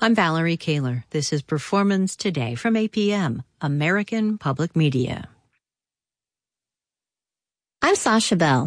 I'm Valerie Kaler. This is Performance Today from APM, American Public Media. I'm Sasha Bell.